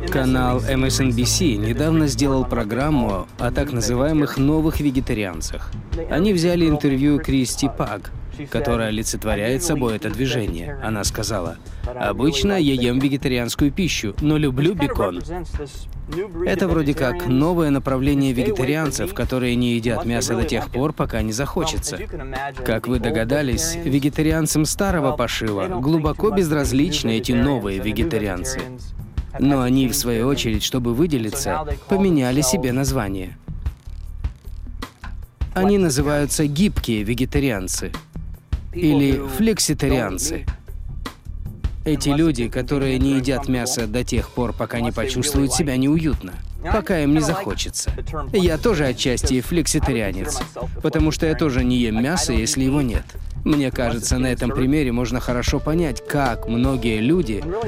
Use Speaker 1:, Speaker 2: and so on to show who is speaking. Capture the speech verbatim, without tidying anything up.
Speaker 1: Канал эм эс эн би си недавно сделал программу о так называемых новых вегетарианцах. Они взяли интервью Кристи Паг, которая олицетворяет собой это движение. Она сказала: «Обычно я ем вегетарианскую пищу, но люблю бекон». Это вроде как новое направление вегетарианцев, которые не едят мясо до тех пор, пока не захочется. Как вы догадались, вегетарианцам старого пошива глубоко безразличны эти новые вегетарианцы. Но они, в свою очередь, чтобы выделиться, поменяли себе название. Они называются гибкие вегетарианцы или флекситарианцы. Эти люди, которые не едят мясо до тех пор, пока не почувствуют себя неуютно, пока им не захочется. Я тоже отчасти флекситарианец, потому что я тоже не ем мясо, если его нет. Мне кажется, на этом примере можно хорошо понять, как многие люди